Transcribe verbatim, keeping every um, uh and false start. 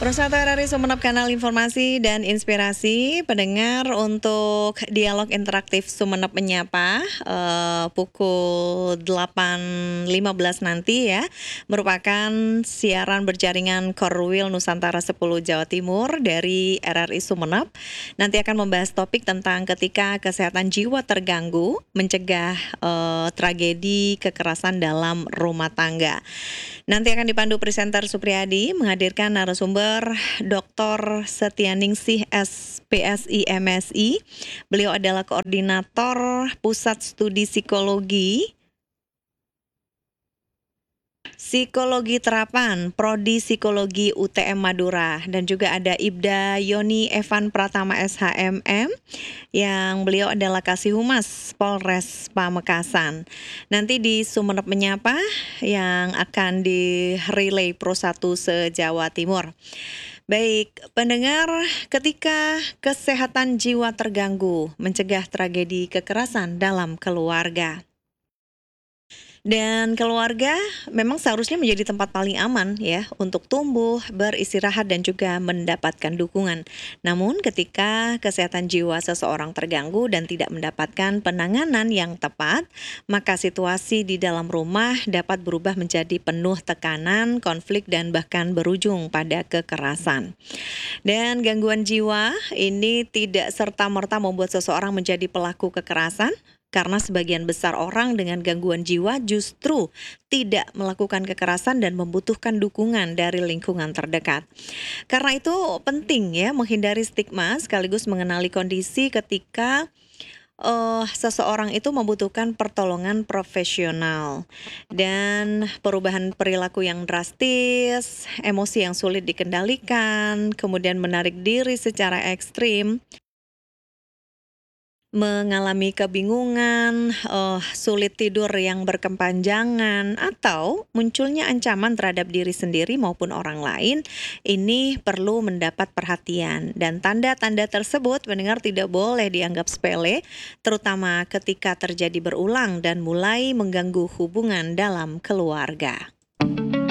Persatu R R I Sumeneb, kanal informasi dan inspirasi pendengar untuk dialog interaktif Sumeneb Menyapa eh, pukul delapan lima belas nanti ya, merupakan siaran berjaringan Korwil Nusantara sepuluh Jawa Timur dari R R I Sumeneb. Nanti akan membahas topik tentang ketika kesehatan jiwa terganggu, mencegah eh, tragedi kekerasan dalam rumah tangga. Nanti akan dipandu presenter Supriyadi, menghadirkan narasumber doktor Setianingsih S P S I M S I. Beliau adalah koordinator Pusat Studi Psikologi Psikologi Terapan, Prodi Psikologi U T M Madura, dan juga ada Ibda Yoni Evan Pratama S H M M yang beliau adalah Kasih Humas Polres Pamekasan. Nanti di Sumeneb Menyapa yang akan di-relay Pro satu se-Jawa Timur. Baik, pendengar, ketika kesehatan jiwa terganggu, mencegah tragedi kekerasan dalam keluarga. Dan keluarga memang seharusnya menjadi tempat paling aman ya untuk tumbuh, beristirahat dan juga mendapatkan dukungan. Namun ketika kesehatan jiwa seseorang terganggu dan tidak mendapatkan penanganan yang tepat, maka situasi di dalam rumah dapat berubah menjadi penuh tekanan, konflik dan bahkan berujung pada kekerasan. Dan gangguan jiwa ini tidak serta-merta membuat seseorang menjadi pelaku kekerasan. Karena sebagian besar orang dengan gangguan jiwa justru tidak melakukan kekerasan dan membutuhkan dukungan dari lingkungan terdekat. Karena itu penting ya menghindari stigma sekaligus mengenali kondisi ketika uh, seseorang itu membutuhkan pertolongan profesional. Dan perubahan perilaku yang drastis, emosi yang sulit dikendalikan, kemudian menarik diri secara ekstrim, mengalami kebingungan, uh, sulit tidur yang berkepanjangan, atau munculnya ancaman terhadap diri sendiri maupun orang lain, ini perlu mendapat perhatian. Dan tanda-tanda tersebut pendengar tidak boleh dianggap sepele, terutama ketika terjadi berulang dan mulai mengganggu hubungan dalam keluarga.